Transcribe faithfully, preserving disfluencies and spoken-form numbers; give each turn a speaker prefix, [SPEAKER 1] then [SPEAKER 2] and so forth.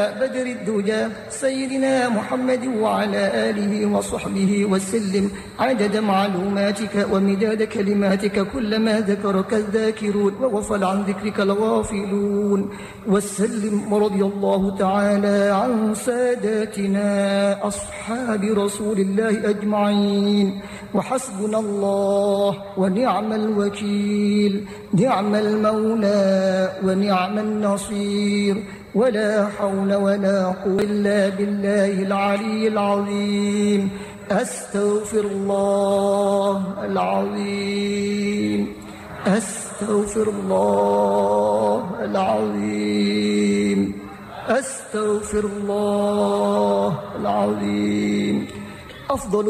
[SPEAKER 1] بدر الدجى سيدنا محمد وعلى آله وصحبه وسلم عدد معلوماتك ومداد كلماتك كلما ذكرك الذاكرون وغفل عن ذكرك الغافلون. وسلم ورضي الله تعالى عن ساداتنا أصحاب رسول الله أجمعين. وحسبنا الله ونعم الوكيل، نعم المولى ونعم النصير، ولا حول ولا قوة إلا بالله العلي العظيم. أستغفر الله العظيم، أستغفر الله العظيم، أستغفر الله العظيم. أفضل